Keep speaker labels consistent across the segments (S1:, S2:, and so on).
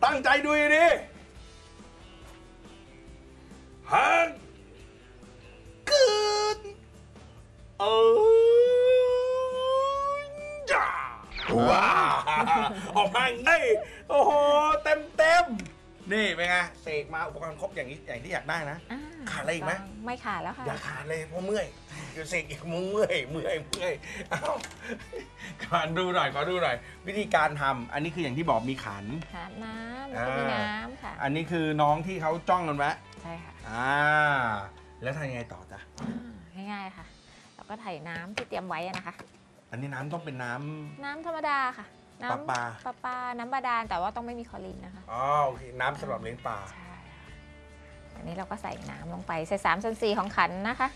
S1: ตั้งใจดูดิฮังเกินจ้าว้าออกมาไงโอ้โหเต็มนี่เป็นไงเสกมาอุปกรณ์ครบอย่างนี้อย่างที่อยากได้นะขาดอะไรอีกไหม
S2: ไม่ขาดแล้วค่ะ
S1: อย่าขาดเลยเพราะเมื่อยเสกอีกเมื่อยเอ้าขอดูหน่อยวิธีการทำอันนี้คืออย่างที่บอกมีขัน
S2: น้ำแล้วก็มีน้ำค่ะ
S1: อันนี้คือน้องที่เขาจ้องกันไว้
S2: ใช่ค่ะ
S1: แล้วทำยังไงต่อจ๊ะ
S2: ง่ายๆค่ะแล้วก็ใส่น้ำที่เตรียมไว้นะคะ
S1: อันนี้น้ำต้องเป็นน้
S2: ำธรรมดาค่ะน้ำปลาน้ำบาดาลแต่ว่าต้องไม่มีคลอรีนนะคะ
S1: โอเคน้ำสำหรับเลี้ยงปลา
S2: ใช่อันนี้เราก็ใส่น้ำลงไปใส่3/4ของขันนะคะ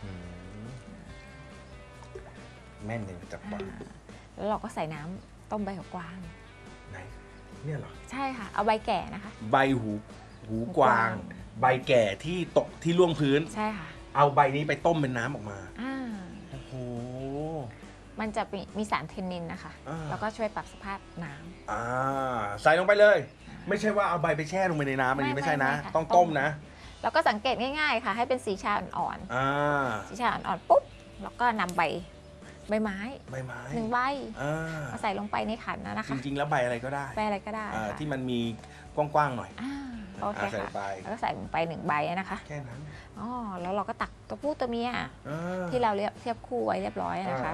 S1: แม่นเลยจับปลา
S2: แล้วเราก็ใส่น้ำต้มใบกวาง
S1: ไหนเนี่ยเหรอ
S2: ใช่ค่ะเอาใบแก่นะคะ
S1: ใบหูกวางใบแก่ที่ตกที่ล่วงพื้น
S2: ใช่ค่ะ
S1: เอาใบนี้ไปต้มเป็นน้ำออกมาโอ้โห
S2: มันจะมีสารเทนนินนะคะแล้วก็ช่วยปรับสภาพน้
S1: ำใส่ลงไปเลยไม่ใช่ว่าเอาใบไปแช่ลงไปในน้ำอันนี้ไม่ใช่นะต้องต้มนะ
S2: แล้วก็สังเกตง่ายๆค่ะให้เป็นสีชาอ่อนๆสีชาอ่อนๆปุ๊บแล้วก็นำใบไม้1 ใบมาใส่ลงไปในขันนะคะ
S1: จริงๆแล้วใบอะไรก็ได้ที่มันมีกว้างๆหน่อย
S2: โอเคค่ะแล้วก็ใส่ลงไป1 ใบนะคะ
S1: แค่นั้น
S2: แล้วเราก็ตักตัวผู้ตัวเมียที่เราเทียบคู่ไว้เรียบร้อยนะคะ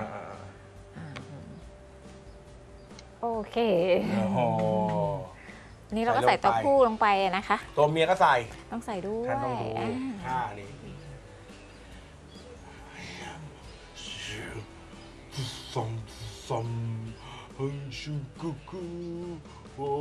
S2: โอเคนี่เราก็ใส่ตัวผู้ลงไปนะคะ
S1: ตัวเมียก็ใส่
S2: ต้องใส่ด้วย
S1: ต้องดูนี่ซอมฮังชูกุกุโอ้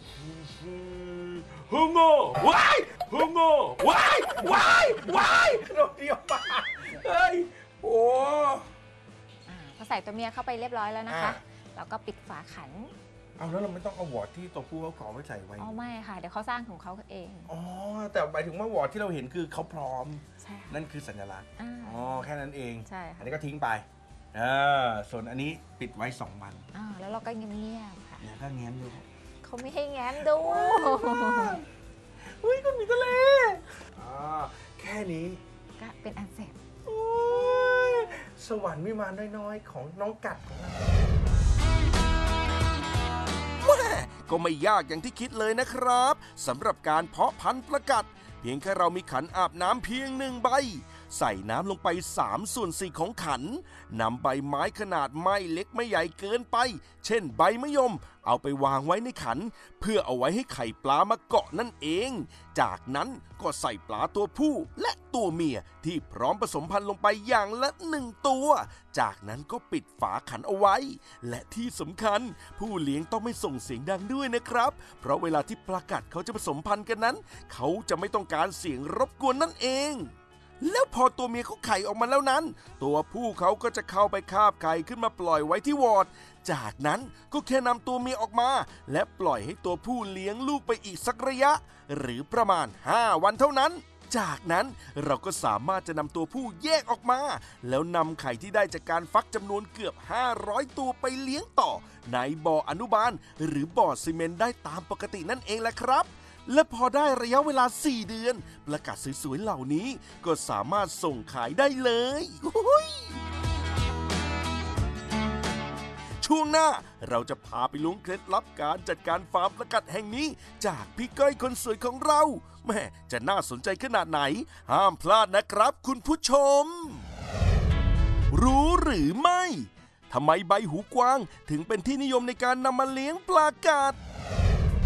S1: ฮึงโง่ว้ายฮึงโง่ว้ายเราเดียวมาเฮ้ยโอ้
S2: พอใส่ตัวเมียเข้าไปเรียบร้อยแล้วนะคะเราก็ปิดฝาขัน
S1: แล้วเราไม่ต้องเอาวอร์ดที่ตัวผู้เขาขอไว้ใส่ไว้
S2: ไม่ค่ะเดี๋ยวเขาสร้างของเขาเอง
S1: แต่หมายถึงว่าวอร์ดที่เราเห็นคือเขาพร้อม
S2: ใช่
S1: นั่นคือสัญลักษณ์แค่นั้นเอง
S2: ใช่
S1: อันนี้ก็ทิ้งไปส่วนอันนี้ปิดไว้2 วัน
S2: แล้วเราก็เงียบๆค่ะ
S1: แล้วก็แง้มดู
S2: เขาไม่ให้แง้มดู
S1: เฮ้ยก็มีทะเลแค่นี้
S2: ก็เป็นอันเสร็จ
S1: สวรรค์วิมานน้อยๆของน้องกัดของเรา
S3: ก็ไม่ยากอย่างที่คิดเลยนะครับสำหรับการเพาะพันธุ์ปลากัดเพียงแค่เรามีขันอาบน้ำเพียง1 ใบใส่น้ำลงไป3/4ของขันนำใบไม้ขนาดไม่เล็กไม่ใหญ่เกินไปเช่นใบมะยมเอาไปวางไว้ในขันเพื่อเอาไว้ให้ไข่ปลามาเกาะนั่นเองจากนั้นก็ใส่ปลาตัวผู้และตัวเมียที่พร้อมผสมพันธุ์ลงไปอย่างละ1 ตัวจากนั้นก็ปิดฝาขันเอาไว้และที่สำคัญผู้เลี้ยงต้องไม่ส่งเสียงดังด้วยนะครับเพราะเวลาที่ปลากัดเขาจะผสมพันธุ์กันนั้นเขาจะไม่ต้องการเสียงรบกวนนั่นเองแล้วพอตัวเมียเขาไข่ออกมาแล้วนั้นตัวผู้เขาก็จะเข้าไปคาบไข่ขึ้นมาปล่อยไว้ที่วอร์ดจากนั้นก็แค่นำตัวเมียออกมาและปล่อยให้ตัวผู้เลี้ยงลูกไปอีกสักระยะหรือประมาณ5 วันเท่านั้นจากนั้นเราก็สามารถจะนำตัวผู้แยกออกมาแล้วนำไข่ที่ได้จากการฟักจำนวนเกือบ500 ตัวไปเลี้ยงต่อในบ่ออนุบาลหรือบ่อซีเมนต์ได้ตามปกตินั่นเองแหละครับและพอได้ระยะเวลา4 เดือนปลากัดสวยๆเหล่านี้ก็สามารถส่งขายได้เลยช่วงหน้าเราจะพาไปล้วงเคล็ดลับการจัดการฟาร์มปลากัดแห่งนี้จากพี่ก้อยคนสวยของเราแม่จะน่าสนใจขนาดไหนห้ามพลาดนะครับคุณผู้ชมรู้หรือไม่ทำไมใบหูกวางถึงเป็นที่นิยมในการนำมาเลี้ยงปลากัด